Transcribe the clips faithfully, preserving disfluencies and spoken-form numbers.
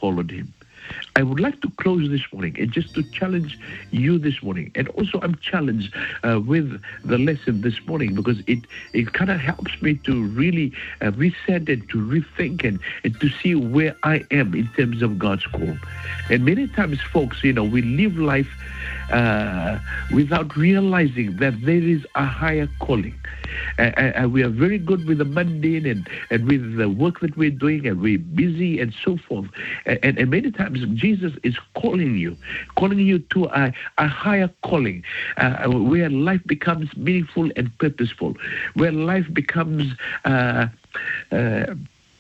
followed him. I would like to close this morning and just to challenge you this morning. And also I'm challenged uh, with the lesson this morning because it, it kind of helps me to really uh, reset and to rethink and, and to see where I am in terms of God's call. And many times, folks, you know, we live life uh, without realizing that there is a higher calling. And uh, uh, we are very good with the mundane and, and with the work that we're doing, and we're busy and so forth. And, and, and many times Jesus is calling you, calling you to a, a higher calling, uh, where life becomes meaningful and purposeful, where life becomes uh, uh,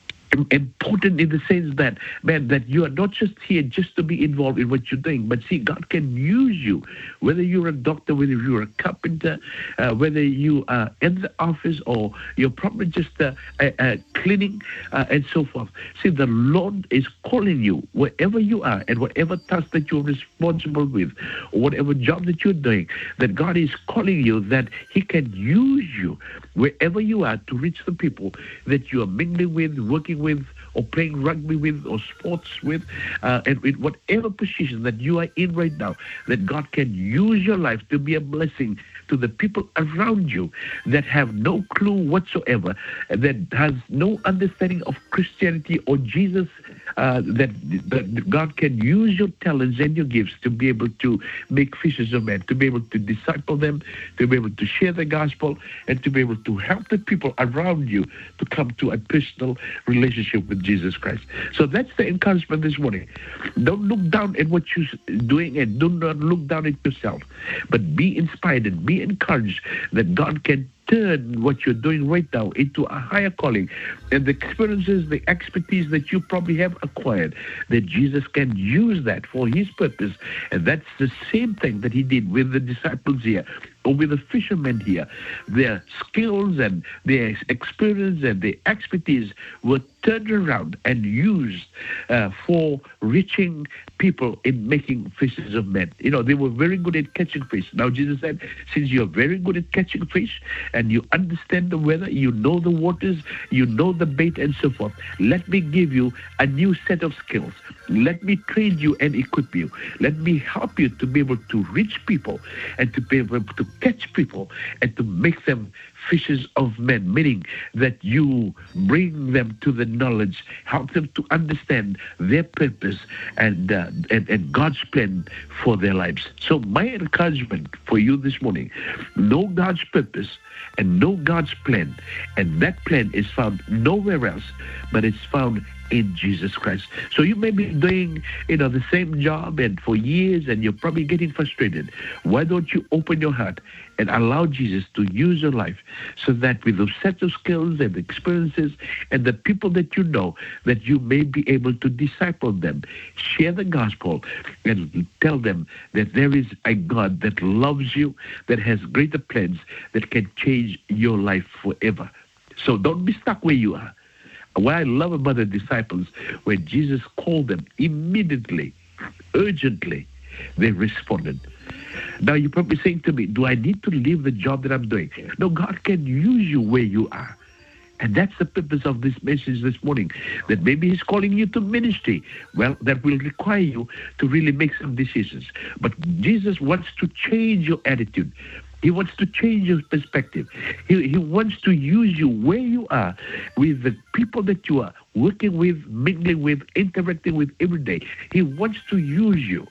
important in the sense that, man, that you are not just here just to be involved in what you're doing, but see, God can use you, whether you're a doctor, whether you're a carpenter, uh, whether you are in the office or you're probably just uh, uh, uh, cleaning uh, and so forth. See, the Lord is calling you wherever you are and whatever task that you're responsible with or whatever job that you're doing, that God is calling you, that he can use you wherever you are to reach the people that you are mingling with, working with, or playing rugby with, or sports with, uh, and in whatever position that you are in right now, that God can use your life to be a blessing to the people around you that have no clue whatsoever, that has no understanding of Christianity or Jesus, uh, that, that God can use your talents and your gifts to be able to make fishers of men, to be able to disciple them, to be able to share the gospel, and to be able to help the people around you to come to a personal relationship with Jesus Christ. So that's the encouragement this morning. Don't look down at what you're doing, and do not look down at yourself, but be inspired and be encouraged that God can turn what you're doing right now into a higher calling, and the experiences, the expertise that you probably have acquired, that Jesus can use that for his purpose. And that's the same thing that he did with the disciples here, or with the fishermen here. Their skills and their experience and their expertise were turned around and used uh, for reaching people in making fishes of men. You know, they were very good at catching fish. Now Jesus said, since you're very good at catching fish and you understand the weather, you know the waters, you know the bait and so forth, let me give you a new set of skills. Let me train you and equip you. Let me help you to be able to reach people and to be able to catch people and to make them fishers of men, meaning that you bring them to the knowledge, help them to understand their purpose and, uh, and, and God's plan for their lives. So my encouragement for you this morning, know God's purpose and know God's plan, and that plan is found nowhere else, but it's found in Jesus Christ. So you may be doing, you know, the same job and for years, and you're probably getting frustrated. Why don't you open your heart and allow Jesus to use your life, so that with those sets of skills and experiences and the people that you know, that you may be able to disciple them, share the gospel, and tell them that there is a God that loves you, that has greater plans, that can change your life forever. So don't be stuck where you are. What I love about the disciples, when Jesus called them immediately, urgently, they responded. Now you're probably saying to me, do I need to leave the job that I'm doing? No, God can use you where you are. And that's the purpose of this message this morning, that maybe he's calling you to ministry. Well, that will require you to really make some decisions. But Jesus wants to change your attitude. He wants to change your perspective. He, he wants to use you where you are, with the people that you are working with, mingling with, interacting with every day. He wants to use you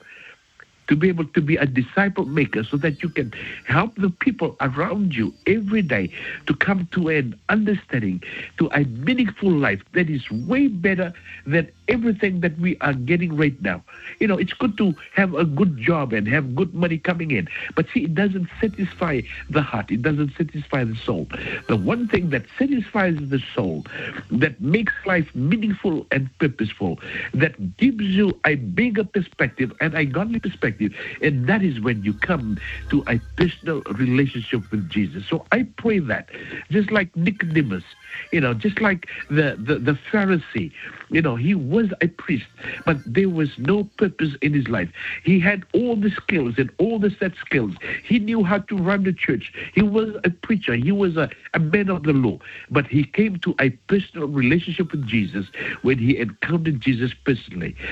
to be able to be a disciple maker, so that you can help the people around you every day to come to an understanding, to a meaningful life that is way better than everything that we are getting right now. You know, it's good to have a good job and have good money coming in, but see, it doesn't satisfy the heart. It doesn't satisfy the soul. The one thing that satisfies the soul, that makes life meaningful and purposeful, that gives you a bigger perspective and a godly perspective, and that is when you come to a personal relationship with Jesus. So I pray that, just like Nicodemus, you know, just like the, the, the Pharisee, you know, he was a priest, but there was no purpose in his life. He had all the skills and all the set skills. He knew how to run the church. He was a preacher. He was a, a man of the law. But he came to a personal relationship with Jesus when he encountered Jesus personally.